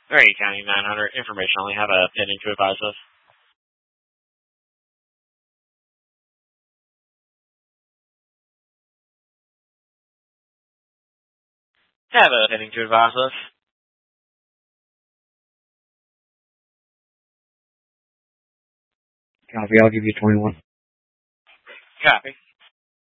Alright, County 900, information only, have a pending to advise us. Have a pending to advise us. Copy, I'll give you 21. Copy.